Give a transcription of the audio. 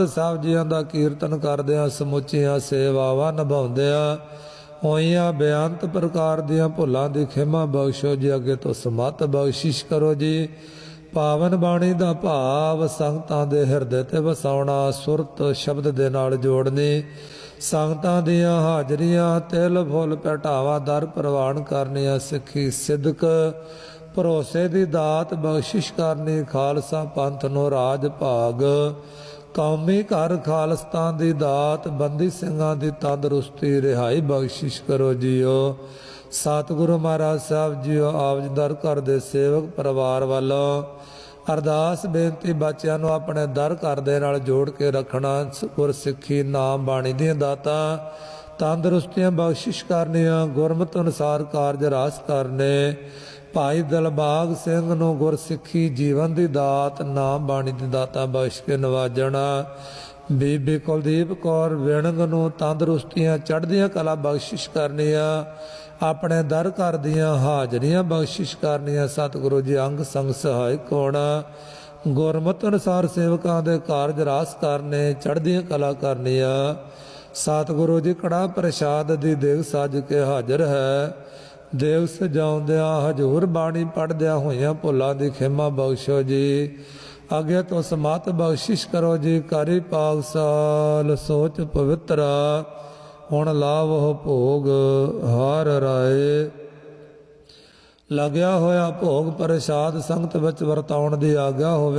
ਸਾਹਿਬ ਜੀਆਂ ਦਾ ਕੀਰਤਨ ਕਰਦਿਆਂ ਸਮੁੱਚੀਆਂ ਸੇਵਾਵਾਂ ਨਿਭਾਉਂਦਿਆਂ ਹੋਈਆਂ ਬੇਅੰਤ ਪ੍ਰਕਾਰ ਦੀਆਂ ਭੁੱਲਾਂ ਦੀ ਖਿਮਾ ਬਖਸ਼ੋ ਜੀ। ਅੱਗੇ ਤੋਂ ਸਮਤ ਬਖਸ਼ਿਸ਼ ਕਰੋ ਜੀ। ਪਾਵਨ ਬਾਣੀ ਦਾ ਭਾਵ ਸੰਗਤਾਂ ਦੇ ਹਿਰਦੇ ਤੇ ਵਸਾਉਣਾ, ਸੁਰਤ ਸ਼ਬਦ ਦੇ ਨਾਲ ਜੋੜਨੀ, ਸੰਗਤਾਂ ਦੀਆਂ ਹਾਜ਼ਰੀਆਂ ਤਿਲ ਫੁੱਲ ਭਟਾਵਾ ਦਰ ਪ੍ਰਵਾਨ ਕਰਨੀਆਂ, ਸਿੱਖੀ ਸਿਦਕ ਭਰੋਸੇ ਦੀ ਦਾਤ ਬਖਸ਼ਿਸ਼ ਕਰਨੀ, ਖਾਲਸਾ ਪੰਥ ਨੂੰ ਰਾਜ ਭਾਗ, ਕੌਮੀ ਘਰ ਖਾਲਸਤਾਨ ਦੀ ਦਾਤ, ਬੰਦੀ ਸਿੰਘਾਂ ਦੀ ਤੰਦਰੁਸਤੀ ਰਿਹਾਈ ਬਖਸ਼ਿਸ਼ ਕਰੋ ਜੀਓ। ਸਤਿਗੁਰੂ ਮਹਾਰਾਜ ਸਾਹਿਬ ਜੀਓ ਆਪ ਜੀ ਦਰ ਘਰ ਦੇ ਸੇਵਕ ਪਰਿਵਾਰ ਵੱਲੋਂ ਅਰਦਾਸ ਬੇਨਤੀ ਬੱਚਿਆਂ ਨੂੰ ਆਪਣੇ ਦਰ ਘਰ ਦੇ ਨਾਲ ਜੋੜ ਕੇ ਰੱਖਣਾ, ਗੁਰਸਿੱਖੀ ਨਾਮ ਬਾਣੀ ਦੀਆਂ ਦਾਤਾਂ ਤੰਦਰੁਸਤੀਆਂ ਬਖਸ਼ਿਸ਼ ਕਰਨੀਆਂ, ਗੁਰਮਤਿ ਅਨੁਸਾਰ ਕਾਰਜ ਰਾਸ ਕਰਨੇ। ਭਾਈ ਦਿਲਬਾਗ ਸਿੰਘ ਨੂੰ ਗੁਰਸਿੱਖੀ ਜੀਵਨ ਦੀ ਦਾਤ ਨਾਮ ਬਾਣੀ ਦੀ ਦਾਤਾਂ ਬਖਸ਼ ਕੇ ਨਵਾਜਣਾ। ਬੀਬੀ ਕੁਲਦੀਪ ਕੌਰ ਵਿਣਗ ਨੂੰ ਤੰਦਰੁਸਤੀਆਂ ਚੜ੍ਹਦੀਆਂ ਕਲਾ ਬਖਸ਼ਿਸ਼ ਕਰਨੀਆਂ, ਆਪਣੇ ਦਰ ਘਰ ਦੀਆਂ ਹਾਜ਼ਰੀਆਂ ਬਖਸ਼ਿਸ਼ ਕਰਨੀਆਂ। ਸਤਿਗੁਰੂ ਜੀ ਅੰਗ ਸੰਗ ਸਹਾਇਕ ਹੋਣਾ, ਗੁਰਮਤਿ ਅਨੁਸਾਰ ਸੇਵਕਾਂ ਦੇ ਕਾਰਜ ਰਾਸ ਕਰਨੇ, ਚੜ੍ਹਦੀਆਂ ਕਲਾ ਕਰਨੀਆਂ। ਸਤਿਗੁਰੂ ਜੀ ਕੜਾ ਪ੍ਰਸ਼ਾਦ ਦੀ ਦੇਗ ਸੱਜ ਕੇ ਹਾਜ਼ਰ ਹੈ, ਦੇਗ ਸਜਾਉਂਦਿਆਂ ਹਜ਼ੂਰ ਬਾਣੀ ਪੜ੍ਹਦਿਆਂ ਹੋਈਆਂ ਭੁੱਲਾਂ ਦੀ ਖਿਮਾ ਬਖਸ਼ੋ ਜੀ। ਅੱਗੇ ਤੋਂ ਸਮਤ ਬਖਸ਼ਿਸ਼ ਕਰੋ ਜੀ। ਕਰੀ ਪਾਗਸਾਲ ਸੋਚ ਪਵਿੱਤਰਾ, ਹੁਣ ਲਾਵੋ ਭੋਗ ਹਾਰ ਰਾਏ। ਲੱਗਿਆ ਹੋਇਆ ਭੋਗ ਪ੍ਰਸ਼ਾਦ ਸੰਗਤ ਵਿੱਚ ਵਰਤਾਉਣ ਦੀ ਆਗਿਆ ਹੋਵੇ।